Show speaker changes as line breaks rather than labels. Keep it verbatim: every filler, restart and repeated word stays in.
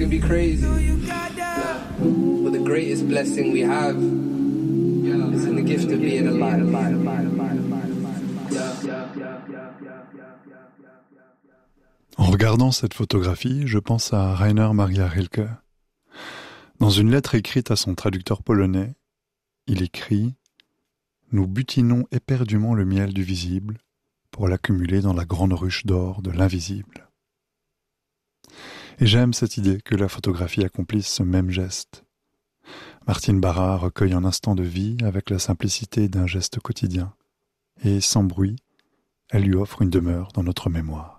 can be crazy. Yeah. But the greatest blessing we have is in the gift of being alive.
En regardant cette photographie, je pense à Rainer Maria Rilke. Dans une lettre écrite à son traducteur polonais, il écrit « Nous butinons éperdument le miel du visible pour l'accumuler dans la grande ruche d'or de l'invisible. » Et j'aime cette idée que la photographie accomplisse ce même geste. Martine Barra recueille un instant de vie avec la simplicité d'un geste quotidien, et sans bruit, elle lui offre une demeure dans notre mémoire.